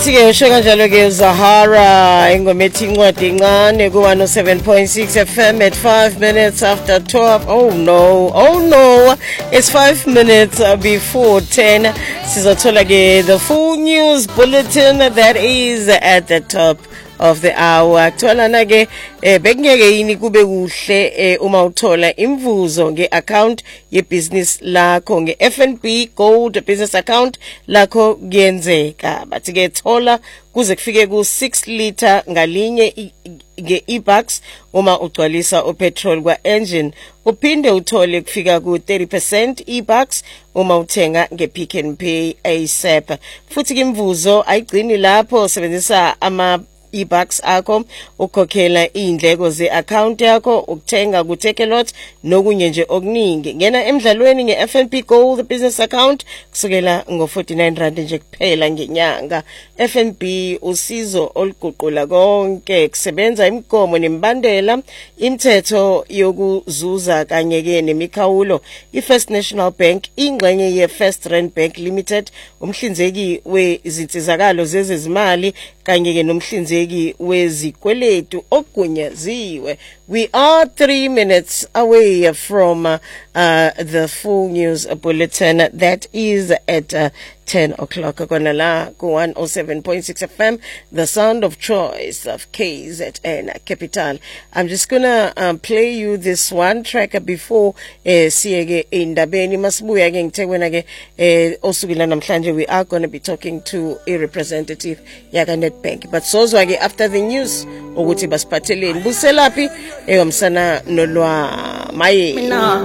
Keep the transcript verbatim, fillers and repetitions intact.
Asike usho kanjalo ke Zahara ingoma ethi incwadi incane ku one oh seven point six F M at five minutes after twelve. Oh no, oh no, it's five minutes before ten. Sizothola ke the full news bulletin that is at the top of the hour. Kutholana ke bekungeke yini kube kuhle uma uthola imvuzo ngeaccount yebusiness lakho ngeF N B Gold business account lakho kuyenzeka. Bathi ke thola kuze kufike ku six liter ngalinye nge-e-bucks uma ugcwalisa upetrol kwa engine, uphinde uthole kufika ku thirty percent e-bucks uma uthenga ngePick n Pay A S A P. Futhi ke imvuzo ayigcini lapho, sebenzisa ama e-bucks akho ukhokhela indleko ze-account yakho, ukuthenga ku Takealot nokunye nje okuningi. Ngena emidlalweni ngeF N B Gold business account kusukela ngo forty-nine rand nje kuphela ngenyanga. F N B usizo oluguqula konke, kusebenza imigomo nemibandela, imithetho yokuzuza kanye ke nemikhawulo. iFirst National Bank ingxenye yeFirst Rand Bank Limited, umhlinzeki wezinsizakalo zezezimali kanye ke nomhlinzeki wezikweletu ogunyaziwe. We are three minutes away from uh, uh, the full news bulletin that is at uh, ten o'clock. Kona la ku one oh seven point six F M, the sound of choice of K Z N Capital. I'm just gonna um, play you this one track before uh, siyeke indabeni masibuya ke ngithekwana ke eh osukila namhlanje. We are going to be talking to a representative yaka Nedbank, but sozwa ke after the news ukuthi basiphatheleni buselaphi eyomsana nolwa maye.